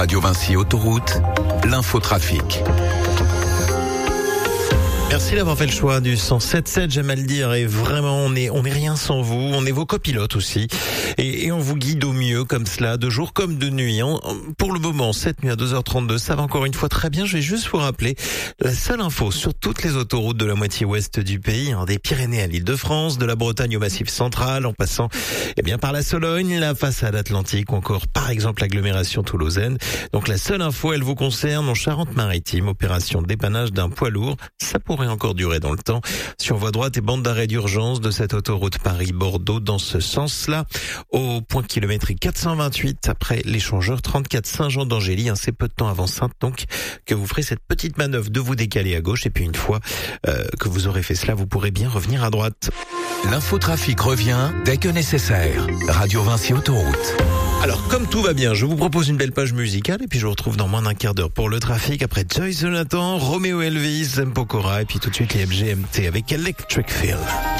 Radio Vinci Autoroute, l'infotrafic. Merci d'avoir fait le choix du 107.7, j'aime à le dire, et vraiment on est rien sans vous, on est vos copilotes aussi, et on vous guide au mieux comme cela, de jour comme de nuit. Pour le moment, cette nuit à 2h32, ça va encore une fois très bien. Je vais juste vous rappeler la seule info sur toutes les autoroutes de la moitié ouest du pays, des Pyrénées à l'Île-de-France, de la Bretagne au Massif central, en passant par la Sologne, la façade atlantique, ou encore par exemple l'agglomération toulousaine. Donc la seule info, elle vous concerne en Charente-Maritime, opération dépannage d'un poids lourd, ça pourrait encore durer dans le temps. Sur voie droite et bande d'arrêt d'urgence de cette autoroute Paris-Bordeaux dans ce sens-là, au point kilométrique 428 après l'échangeur 34 Saint-Jean d'Angély, c'est peu de temps avant Sainte donc que vous ferez cette petite manœuvre de vous décaler à gauche, et puis une fois que vous aurez fait cela, vous pourrez bien revenir à droite. L'infotrafic revient dès que nécessaire. Radio Vinci Autoroute. Alors, comme tout va bien, je vous propose une belle page musicale et puis je vous retrouve dans moins d'un quart d'heure pour le trafic. Après Joyce Jonathan, Roméo Elvis, Zem Pokora et puis tout de suite les FGMT avec Electric Feel.